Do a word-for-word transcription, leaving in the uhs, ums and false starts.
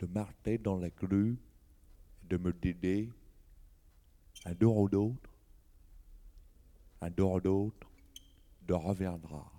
marcher dans la rue, de me dire, un jour ou d'autre, un jour ou d'autre, de reviendra.